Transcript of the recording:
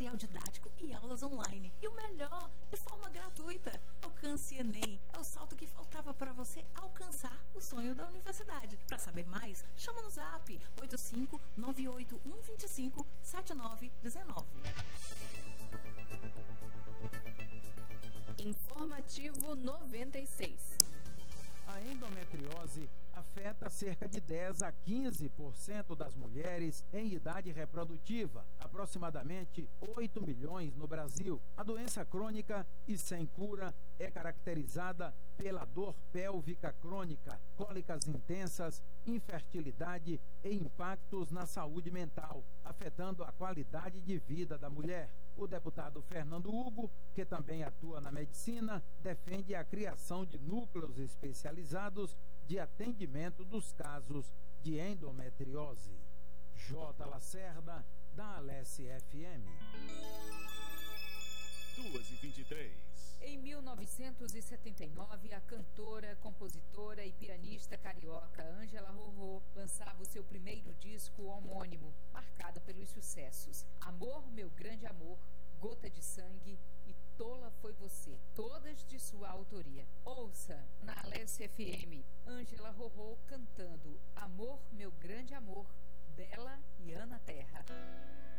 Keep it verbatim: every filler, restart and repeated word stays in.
material didático e aulas online. E o melhor, de forma gratuita. Alcance Enem. É o salto que faltava para você alcançar o sonho da universidade. Para saber mais, chama no zap oito cinco nove oito um dois cinco sete nove um nove. Informativo noventa e seis. A endometriose afeta cerca de dez a quinze por cento das mulheres em idade reprodutiva, aproximadamente oito milhões no Brasil. A doença crônica e sem cura é caracterizada pela dor pélvica crônica, cólicas intensas, infertilidade e impactos na saúde mental, afetando a qualidade de vida da mulher. O deputado Fernando Hugo, que também atua na medicina, defende a criação de núcleos especializados de atendimento dos casos de endometriose. J. Lacerda, da Alesse F M. duas e vinte e três. Em mil novecentos e setenta e nove, a cantora, compositora e pianista carioca Ângela Rorô lançava o seu primeiro disco homônimo, marcado pelos sucessos Amor, Meu Grande Amor, Gota de Sangue e Tola Foi Você, todas de sua autoria. Ouça na Alesse F M, Ângela Rorô cantando Amor, Meu Grande Amor, dela e Ana Terra.